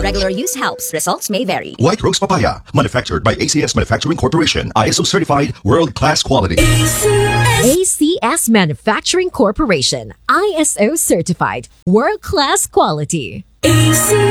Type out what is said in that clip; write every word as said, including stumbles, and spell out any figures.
Regular use helps. Results may vary. White Rose Papaya, manufactured by A C S Manufacturing Corporation, I S O certified, world-class quality. A C S Manufacturing Corporation, I S O certified, world-class quality.